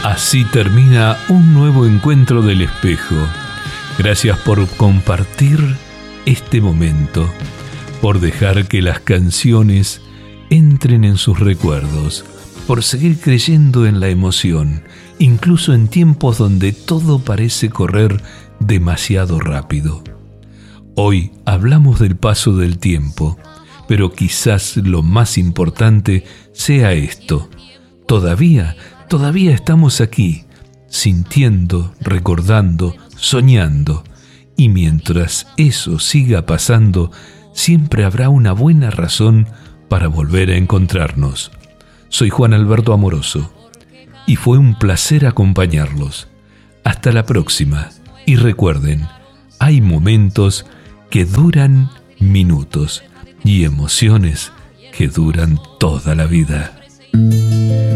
Así termina un nuevo encuentro del espejo. Gracias por compartir este momento, por dejar que las canciones entren en sus recuerdos, por seguir creyendo en la emoción, incluso en tiempos donde todo parece correr demasiado rápido. Hoy hablamos del paso del tiempo, pero quizás lo más importante sea esto. Todavía estamos aquí, sintiendo, recordando, soñando. Y mientras eso siga pasando, siempre habrá una buena razón para volver a encontrarnos. Soy Juan Alberto Amoroso y fue un placer acompañarlos. Hasta la próxima. Y recuerden, hay momentos que duran minutos y emociones que duran toda la vida.